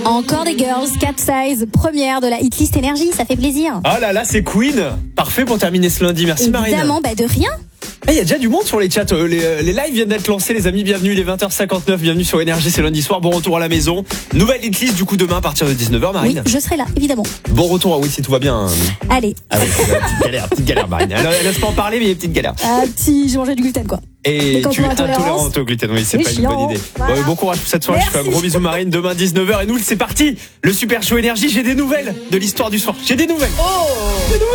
Encore des girls, Capsize, première de la hitlist énergie, ça fait plaisir. Ah là là, c'est Queen. Parfait pour terminer ce lundi. Merci Marine. Évidemment, de rien. Il y a déjà du monde sur les chats. Les lives viennent d'être lancés, les amis. Bienvenue, il est 20h59. Bienvenue sur Énergie, c'est lundi soir. Bon retour à la maison. Nouvelle hitlist du coup demain à partir de 19h, Marine. Oui, je serai là, évidemment. Bon retour, oui, si tout va bien. Allez. Ah oui, petite galère, Marine. Elle laisse pas en parler, mais il y a une petite galère. J'ai mangé du gluten, quoi. Et tu es intolérante au gluten, oui, c'est pas une bonne idée. Voilà. Bon courage pour cette soirée. Je fais un gros bisou, Marine. Demain 19h et nous, c'est parti. Le super show Énergie. J'ai des nouvelles de l'histoire du soir. J'ai des nouvelles.